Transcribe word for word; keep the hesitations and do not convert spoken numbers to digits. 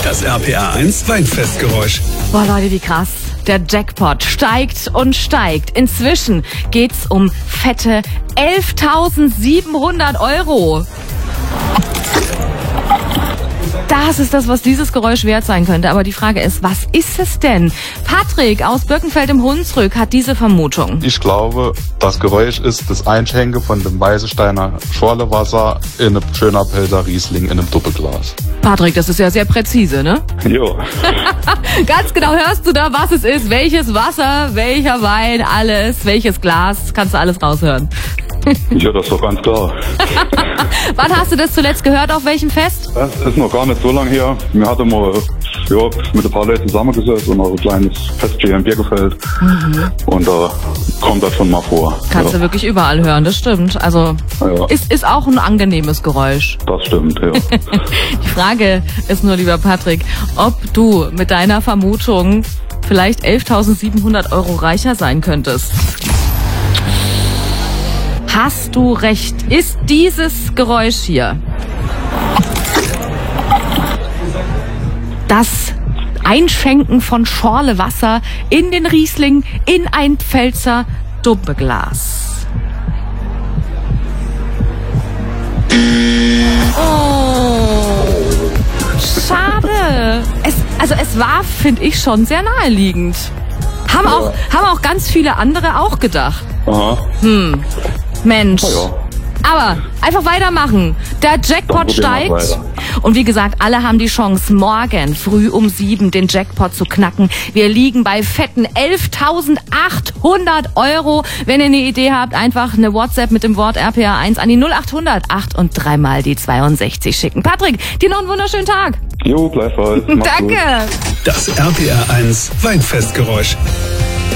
Das R P R eins Weinfestgeräusch. Boah, Leute, wie krass. Der Jackpot steigt und steigt. Inzwischen geht's um fette elftausendsiebenhundert Euro. Das ist das, was dieses Geräusch wert sein könnte. Aber die Frage ist, was ist es denn? Patrick aus Birkenfeld im Hunsrück hat diese Vermutung. Ich glaube, das Geräusch ist das Einschenken von dem Weißesteiner Schorlewasser in einem schöner Pelzer Riesling in einem Doppelglas. Patrick, das ist ja sehr präzise, ne? Jo. Ganz genau hörst du da, was es ist, welches Wasser, welcher Wein, alles, welches Glas, kannst du alles raushören. Ja, das ist doch ganz klar. Wann hast du das zuletzt gehört, auf welchem Fest? Das ist noch gar nicht so lange her. Wir hatten mal ja, mit ein paar Leuten zusammengesetzt und noch ein kleines Festchen im Birkenfeld. Mhm. Und da kommt das schon mal vor. Kannst ja. du wirklich überall hören, das stimmt. Also ja. ist, ist auch ein angenehmes Geräusch. Das stimmt, ja. Die Frage ist nur, lieber Patrick, ob du mit deiner Vermutung vielleicht elftausendsiebenhundert Euro reicher sein könntest. Hast du recht? Ist dieses Geräusch hier das Einschenken von Schorlewasser in den Riesling in ein Pfälzer Doppelglas? Oh, schade. Es, also es war, finde ich, schon sehr naheliegend. Haben, ja. auch, haben auch ganz viele andere auch gedacht. Aha. Hm. Mensch. Ja. Aber einfach weitermachen. Der Jackpot steigt. Und wie gesagt, alle haben die Chance, morgen früh um sieben den Jackpot zu knacken. Wir liegen bei fetten elftausendachthundert Euro. Wenn ihr eine Idee habt, einfach eine WhatsApp mit dem Wort R P R eins an die null achthundert acht und dreimal die zweiundsechzig schicken. Patrick, dir noch einen wunderschönen Tag. Jo, gleichfalls. Danke. Das R P R eins Weinfestgeräusch.